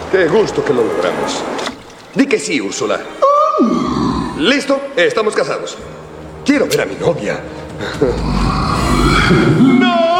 Qué gusto que lo logramos. Di que sí, Úrsula. ¿Listo? Estamos casados. Quiero ver a mi novia. ¡No!